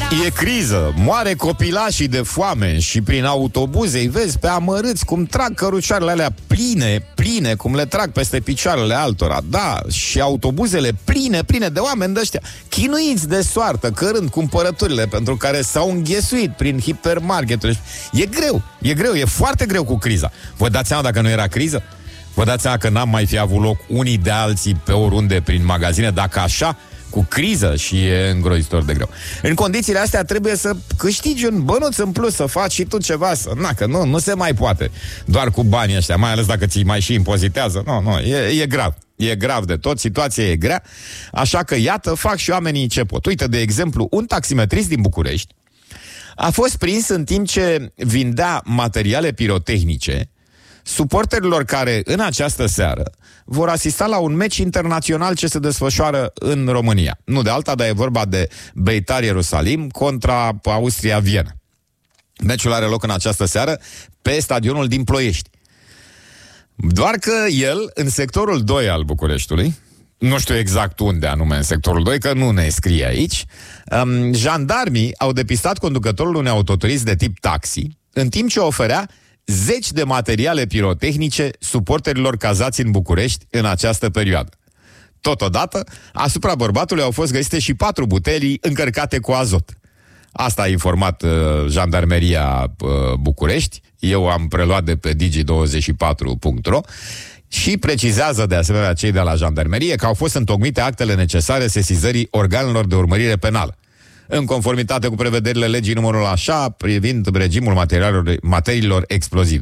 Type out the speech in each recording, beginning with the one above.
E criză, moare copilașii de foame și prin autobuze îi vezi pe amărâți cum trag cărucioarele alea pline, cum le trag peste picioarele altora. Da, și autobuzele pline de oameni de ăștia, chinuiți de soartă, cărând cumpărăturile pentru care s-au înghesuit prin hipermarketuri. E greu, e foarte greu cu criza. Vă dați seama dacă nu era criză? Vă dați seama că n-am mai fi avut loc unii de alții pe oriunde prin magazine, dacă așa, cu criză, și e îngrozitor de greu. În condițiile astea trebuie să câștigi un bănuț în plus, să faci și tu ceva, că nu se mai poate doar cu banii ăștia, mai ales dacă ți mai și impozitează. E grav. E grav de tot, situația e grea, așa că iată, fac și oamenii ce pot. Uite, de exemplu, un taximetrist din București a fost prins în timp ce vindea materiale pirotehnice suporterilor care în această seară vor asista la un meci internațional ce se desfășoară în România. Nu de alta, dar e vorba de Beitar Ierusalim contra Austria Viena. Meciul are loc în această seară pe stadionul din Ploiești. Doar că el, în sectorul 2 al Bucureștiului, nu știu exact unde anume în sectorul 2, că nu ne scrie aici, jandarmii au depistat conducătorul unui autoturism de tip taxi, în timp ce oferea 10 de materiale pirotehnice suporterilor cazați în București în această perioadă. Totodată, asupra bărbatului au fost găsite și 4 butelii încărcate cu azot. Asta a informat Jandarmeria București. Eu am preluat de pe digi24.ro și precizează de asemenea cei de la Jandarmerie că au fost întocmite actele necesare sesizării organelor de urmărire penală, în conformitate cu prevederile legii numărul așa privind regimul materiilor explozive.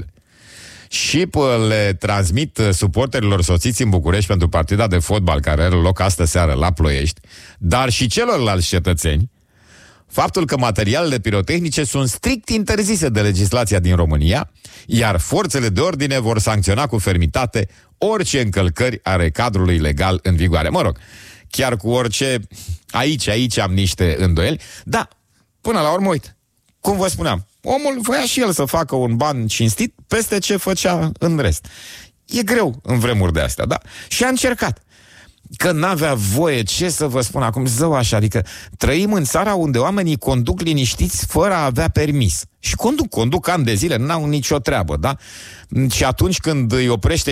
Și le transmit suporterilor soțiți în București pentru partida de fotbal care are loc astă seară la Ploiești, dar și celorlalți cetățeni, faptul că materialele pirotehnice sunt strict interzise de legislația din România, iar forțele de ordine vor sancționa cu fermitate orice încălcări ale cadrului legal în vigoare. Mă rog, chiar cu orice, aici am niște îndoieli, dar până la urmă, uite, cum vă spuneam, omul voia și el să facă un ban cinstit peste ce făcea în rest. E greu în vremuri de astea, da? Și a încercat. Că n-avea voie, ce să vă spun acum, zău așa, adică trăim în țara unde oamenii conduc liniștiți fără a avea permis. Și conduc ani de zile, n-au nicio treabă, da? Și atunci când îi oprește